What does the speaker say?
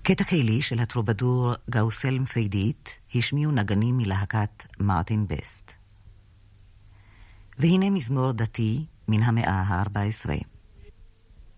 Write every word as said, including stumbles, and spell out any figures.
קטע קהילי של הטרובדור גאוסל מפיידית השמיעו נגנים מלהקת מרטין בסט. והנה מזמור דתי מן המאה ה-ארבע עשרה.